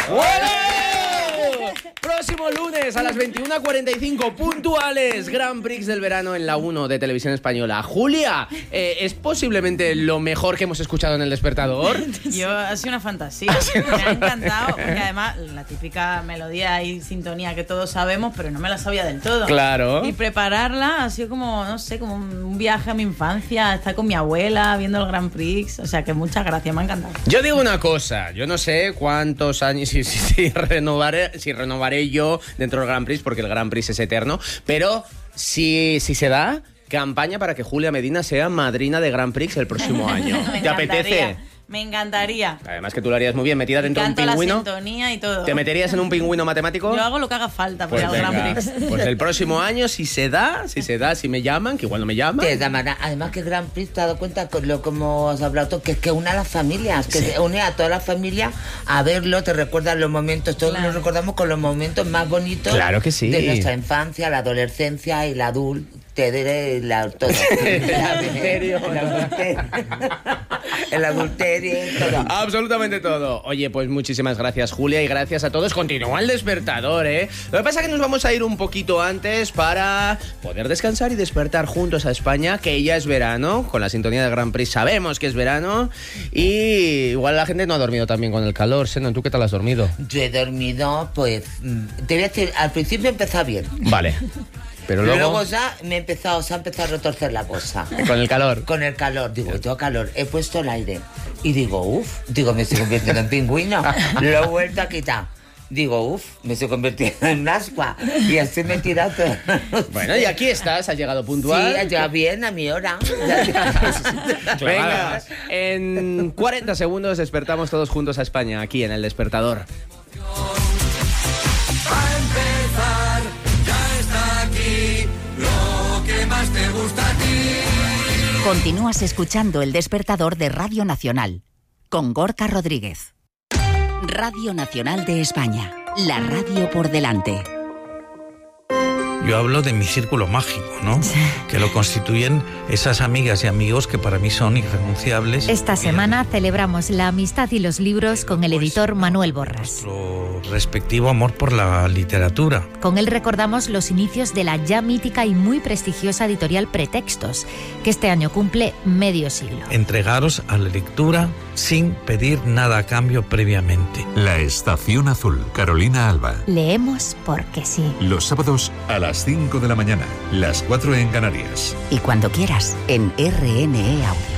Próximo lunes a las 21:45 puntuales, Grand Prix del verano en la 1 de Televisión Española. Julia, ¿es posiblemente lo mejor que hemos escuchado en El Despertador? Ha sido una fantasía. Me ha encantado, porque además la típica melodía y sintonía que todos sabemos, pero no me la sabía del todo. Claro. Y prepararla ha sido como, no sé, como un viaje a mi infancia, estar con mi abuela viendo el Grand Prix. O sea que muchas gracias, me ha encantado. Yo digo una cosa, yo no sé cuántos años, si renovaré yo dentro del Grand Prix, porque el Grand Prix es eterno, pero si se da, campaña para que Julia Medina sea madrina de Grand Prix el próximo año. ¿Te apetece? Me encantaría. Además que tú lo harías muy bien, metida dentro de un Canto pingüino. la sintonía y todo. ¿Te meterías en un pingüino matemático? Yo hago lo que haga falta para Pues el Grand venga, Prix. pues el próximo año, si me llaman, que igual no me llaman. Además que Grand Prix, te has dado cuenta, como has hablado tú, que es que une a las familias, que se une a toda la familia a verlo, te recuerdan los momentos, todos nos recordamos con los momentos más bonitos. Claro que sí. De nuestra infancia, la adolescencia y la todo. El adulterio, todo. Absolutamente todo. Oye, pues muchísimas gracias, Julia, y gracias a todos. Continúa El Despertador, ¿eh? Lo que pasa es que nos vamos a ir un poquito antes para poder descansar y despertar juntos a España, que ya es verano. Con la sintonía del Grand Prix sabemos que es verano. Y igual la gente no ha dormido tan bien con el calor. Seno, ¿tú qué tal has dormido? Yo he dormido, pues, te voy a decir, al principio empezó bien. Vale. Pero luego ya se ha empezado a retorcer la cosa. ¿Con el calor? Con el calor. Digo, tengo calor. He puesto el aire. Y digo, me estoy convirtiendo en pingüino. Lo he vuelto a quitar. Digo, me estoy convirtiendo en ascua. Y así me he tirado todo. Bueno, y aquí estás, has llegado puntual. Sí, ya bien, a mi hora. Venga, en 40 segundos despertamos todos juntos a España, aquí en El Despertador. Más te gusta a ti. Continúas escuchando El Despertador de Radio Nacional con Gorka Rodríguez. Radio Nacional de España, la radio por delante. Yo hablo de mi círculo mágico, ¿no? Sí. Que lo constituyen esas amigas y amigos que para mí son irrenunciables. Esta semana celebramos la amistad y los libros con el editor Manuel Borras. Nuestro respectivo amor por la literatura. Con él recordamos los inicios de la ya mítica y muy prestigiosa editorial Pretextos, que este año cumple medio siglo. Entregaros a la lectura sin pedir nada a cambio previamente. La Estación Azul, Carolina Alba. Leemos porque sí. Los sábados a las 5 de la mañana, las 4 en Canarias. Y cuando quieras, en RNE Audio.